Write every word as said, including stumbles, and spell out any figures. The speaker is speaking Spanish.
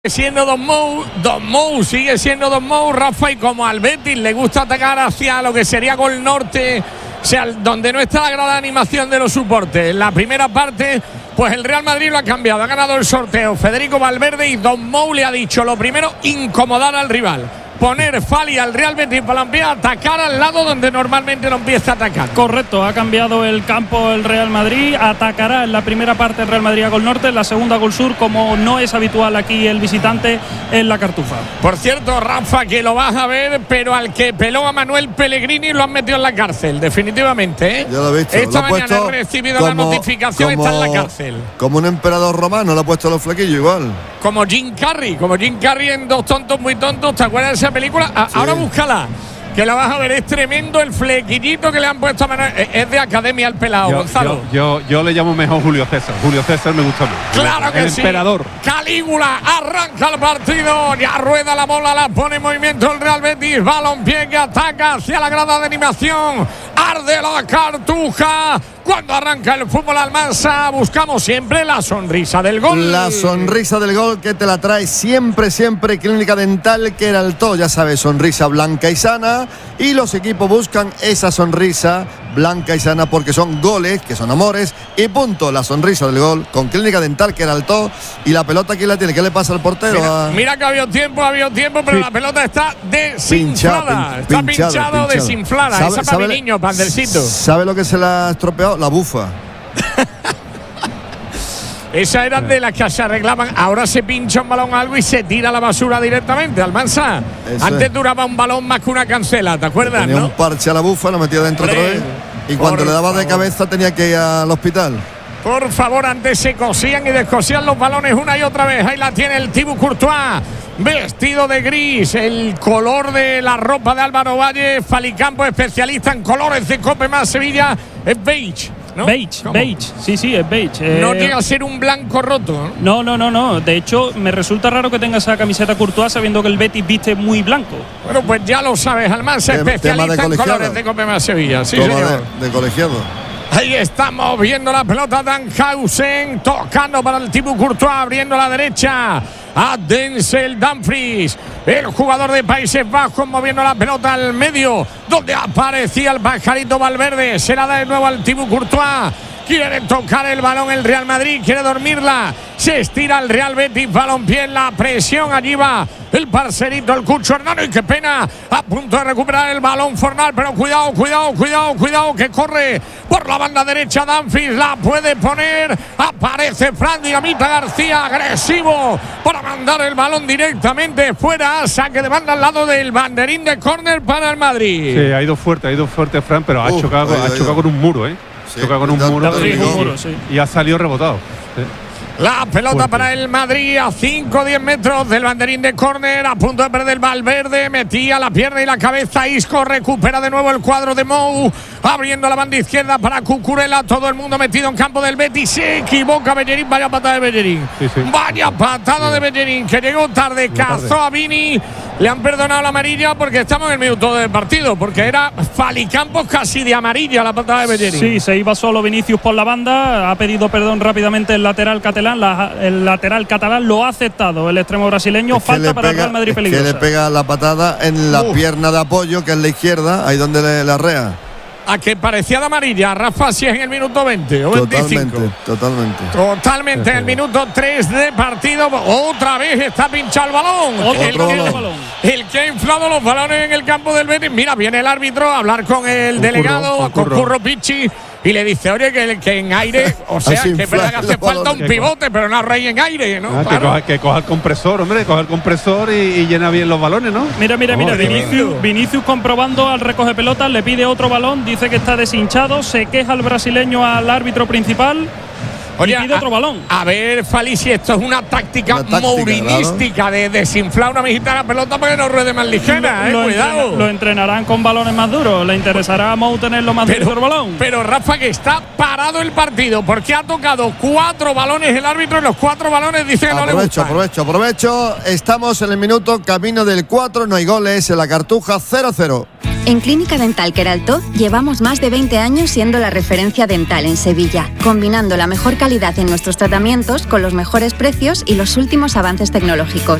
Siendo Don Mou, Don Mou sigue siendo Don Mou, Rafa, y como al Betis le gusta atacar hacia lo que sería Gol Norte, o sea, donde no está la gran animación de los soportes. En la primera parte, pues el Real Madrid lo ha cambiado, ha ganado el sorteo Federico Valverde y Don Mou le ha dicho lo primero, incomodar al rival. Poner Fali al Real Betis Balompié a atacar al lado donde normalmente no empieza a atacar. Correcto, ha cambiado el campo el Real Madrid, atacará en la primera parte el Real Madrid a Gol Norte, en la segunda Gol Sur, como no es habitual aquí el visitante en la Cartuja. Por cierto, Rafa, que lo vas a ver, pero al que peló a Manuel Pellegrini lo han metido en la cárcel, definitivamente, ¿eh? Yo lo he visto. Esta lo mañana he recibido como, la notificación, como, está en la cárcel. Como un emperador romano, le ha puesto los flequillos igual. Como Jim Carrey, como Jim Carrey en Dos tontos muy tontos, ¿te acuerdas de esa película? A, sí. Ahora búscala, que la vas a ver, es tremendo el flequillito que le han puesto a Manuel. Es de academia al pelado, yo, Gonzalo. Yo, yo, yo le llamo mejor Julio César. Julio César me gusta más. Claro que el sí. Emperador. Calígula, arranca el partido, ya rueda la bola, la pone en movimiento el Real Betis, balompié que ataca hacia la grada de animación, arde la Cartuja. Cuando arranca el fútbol Almansa, buscamos siempre la sonrisa del gol. La sonrisa del gol que te la trae siempre, siempre Clínica Dental Queraltó. Ya sabes, sonrisa blanca y sana. Y los equipos buscan esa sonrisa blanca y sana porque son goles, que son amores. Y punto, la sonrisa del gol con Clínica Dental Queraltó. Y la pelota, ¿quién la tiene? ¿Qué le pasa al portero? Mira, a... mira que había tiempo, había tiempo, pero sí. La pelota está desinflada. Pinchado, está pinchado, pinchado, pinchado. desinflada. ¿Sabe, Esa para sabe, mi niño, Pandercito. ¿Sabe lo que se le ha estropeado? La bufa. Esa era de las que se arreglaban. Ahora se pincha un balón algo y se tira a la basura directamente. Almansa. Eso Antes es. Duraba un balón más que una cancela, ¿te acuerdas? Tenía ¿no? un parche a la bufa, lo metía dentro otra vez. Y cuando le daba favor. de cabeza tenía que ir al hospital. Por favor, antes se cosían y descosían los balones una y otra vez. Ahí la tiene el Thibaut Courtois, vestido de gris, el color de la ropa de Álvaro Valle. Falicampo, especialista en colores de Cope más Sevilla, es beige, ¿no? Beige, ¿Cómo? beige, sí, sí, es beige. No eh, llega a ser un blanco roto, ¿no? No, no, no, no. De hecho, me resulta raro que tenga esa camiseta Courtois sabiendo que el Betis viste muy blanco. Bueno, pues ya lo sabes, Almansa, especialista en colores de Cope más Sevilla. Sí, Toma señor. De, de colegiado. Ahí estamos viendo la pelota, Danhausen tocando para el Thibaut Courtois, abriendo a la derecha a Denzel Dumfries, el jugador de Países Bajos, moviendo la pelota al medio donde aparecía el pajarito Valverde. Se la da de nuevo al Thibaut Courtois. Quiere tocar el balón el Real Madrid, quiere dormirla. Se estira el Real Betis, balompié en la presión. Allí va el parcerito, el Cucho Hernando. Y qué pena, a punto de recuperar el balón Fornal. Pero cuidado, cuidado, cuidado, cuidado, que corre por la banda derecha. Dumfries la puede poner. Aparece Fran Dinamita García, agresivo, para mandar el balón directamente fuera. Saque de banda al lado del banderín de córner para el Madrid. Sí, ha ido fuerte, ha ido fuerte Fran, pero ha uh, chocado, ha ha chocado con un muro, ¿eh? Sí, Toca con un muro, sí, y, un muro sí. y ha salido rebotado. Sí. La pelota Fuerte. para el Madrid a cinco o diez metros del banderín de córner, a punto de perder Valverde, metía la pierna y la cabeza. Isco recupera de nuevo el cuadro de Mou, abriendo la banda izquierda para Cucurella. Todo el mundo metido en campo del Betis. Se equivoca Bellerín, vaya patada de Bellerín. Sí, sí. Vaya patada sí. de Bellerín, que llegó tarde, llegó cazó tarde. a Vini. Le han perdonado la amarilla porque estamos en el minuto del partido, porque era Falicampos casi de amarilla la patada de Bellerín. Sí, se iba solo Vinicius por la banda, ha pedido perdón rápidamente el lateral catalán, la, el lateral catalán lo ha aceptado, el extremo brasileño. Es falta para pega, el Real Madrid peligrosa. Que le pega la patada en la uh. pierna de apoyo, que es la izquierda, ahí donde le, le arrea. A que parecía de amarilla, Rafa, si es en el minuto veinte o veinticinco. Totalmente, totalmente. Totalmente, en el minuto tres de partido. Otra vez está pinchado el balón. Otro el, balón. Que, balón. el que ha inflado los balones en el campo del Betis. Mira, viene el árbitro a hablar con el un delegado, curro, con curro. Curro Pichi. Y le dice, oye, que, que en aire, o sea, que, que hace falta un pivote, pero no rey en aire, ¿no? Ah, claro. que, coja, que coja el compresor, hombre, coja el compresor y, y llena bien los balones, ¿no? Mira, mira, mira, oh, Vinicius, Vinicius comprobando al recoge pelotas, le pide otro balón, dice que está deshinchado, se queja el brasileño al árbitro principal. Oye, y pide a, otro balón. A ver, Fali, si esto es una táctica, una táctica mourinística, claro, de desinflar una mexicana pelota para que no ruede más ligera, lo, eh, lo cuidado. Entrena, lo entrenarán con balones más duros. Le interesará a Mou tenerlo más pero, duro el balón. Pero Rafa, que está parado el partido porque ha tocado cuatro balones el árbitro y los cuatro balones dice que aprovecho, no le gusta. Aprovecho, aprovecho. Estamos en el minuto camino del cuatro, no hay goles en la Cartuja, cero cero. En Clínica Dental Queraltó llevamos más de veinte años siendo la referencia dental en Sevilla, combinando la mejor calidad en nuestros tratamientos con los mejores precios y los últimos avances tecnológicos.